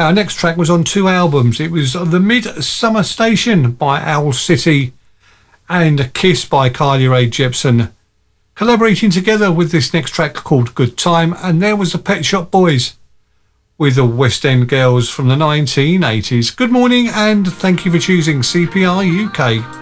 Our next track was on 2 albums. It was The Midsummer Station by Owl City and A Kiss by Carly Rae Jepsen, collaborating together with this next track called Good Time. And there was the Pet Shop Boys with the West End Girls from the 1980s. Good morning and thank you for choosing CPR UK.